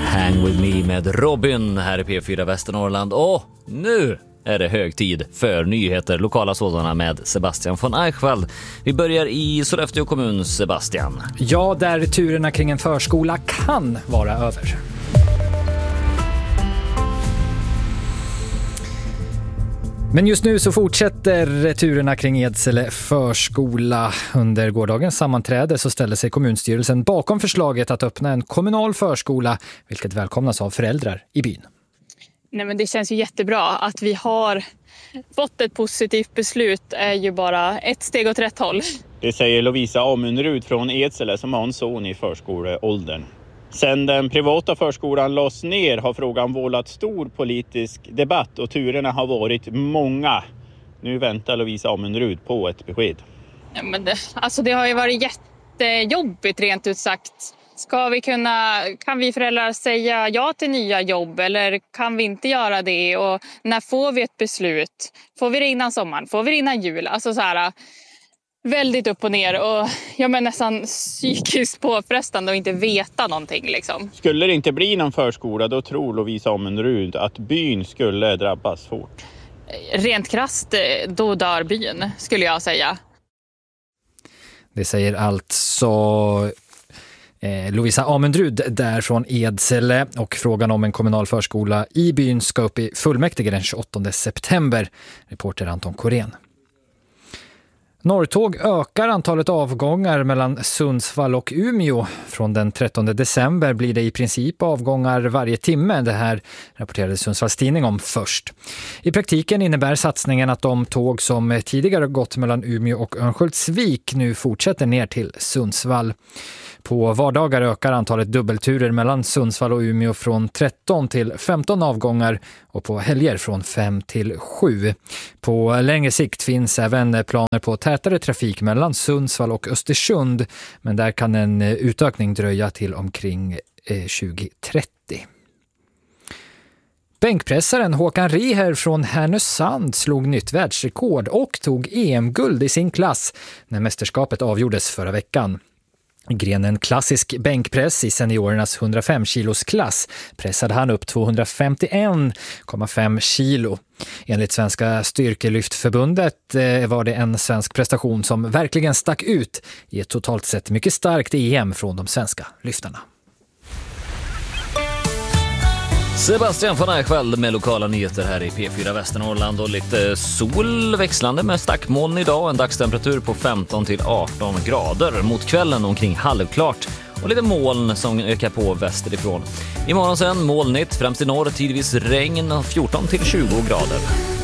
Hang With Me med Robin här i P4 Västernorrland. Och nu är det hög tid för nyheter, lokala sådana med Sebastian von Eichwald. Vi börjar i Sollefteå kommun, Sebastian. Ja, där turerna kring en förskola kan vara över. Men just nu så fortsätter turerna kring Edsele förskola. Under gårdagens sammanträde så ställde sig kommunstyrelsen bakom förslaget att öppna en kommunal förskola, vilket välkomnas av föräldrar i byn. Nej, men det känns ju jättebra att vi har fått ett positivt beslut, är ju bara ett steg åt rätt håll. Det säger Lovisa Amundrud från Edsele som har en son i förskoleåldern. Sen den privata förskolan lades ner har frågan vållat stor politisk debatt och turerna har varit många. Nu väntar Lovisa Amundrud på ett besked. Ja, men det har ju varit jättejobbigt rent ut sagt. Kan vi föräldrar säga ja till nya jobb eller kan vi inte göra det? Och när får vi ett beslut? Får vi det innan sommaren? Får vi det innan jul? Alltså så här, väldigt upp och ner och nästan psykiskt påfrestande att inte veta någonting liksom. Skulle det inte bli någon förskola då tror Lovisa Amundrud att byn skulle drabbas hårt. Rent krasst, då dör byn skulle jag säga. Det säger alltså Lovisa Amundrud där från Edsele, och frågan om en kommunal förskola i byn ska upp i fullmäktige den 28 september. Reporter Anton Korén. Norrtåg ökar antalet avgångar mellan Sundsvall och Umeå. Från den 13 december blir det i princip avgångar varje timme. Det här rapporterade Sundsvalls tidning om först. I praktiken innebär satsningen att de tåg som tidigare gått mellan Umeå och Örnsköldsvik nu fortsätter ner till Sundsvall. På vardagar ökar antalet dubbelturer mellan Sundsvall och Umeå från 13 till 15 avgångar och på helger från 5 till 7. På längre sikt finns även planer på tätare trafik mellan Sundsvall och Östersund, men där kan en utökning dröja till omkring 2030. Bänkpressaren Håkan Riher från Härnösand slog nytt världsrekord och tog EM-guld i sin klass när mästerskapet avgjordes förra veckan. Grenen klassisk bänkpress i seniorernas 105 kilos klass pressade han upp 251,5 kilo. Enligt Svenska styrkelyftförbundet var det en svensk prestation som verkligen stack ut i ett totalt sett mycket starkt EM från de svenska lyftarna. Sebastian von Eichwald med lokala nyheter här i P4 Västernorrland, och lite sol växlande med stackmoln idag. En dagstemperatur på 15 till 18 grader. Mot kvällen omkring halvklart och lite moln som ökar på västerifrån. Imorgon sen molnigt, främst i norr tidvis regn och 14 till 20 grader.